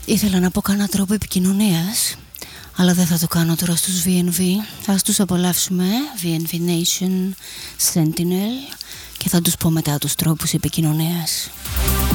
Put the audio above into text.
Ήθελα να πω κανένα τρόπο επικοινωνίας, αλλά δεν θα το κάνω τώρα στους VNV. Θα τους απολαύσουμε, VNV Nation, Sentinel, και θα τους πω μετά τους τρόπους επικοινωνίας.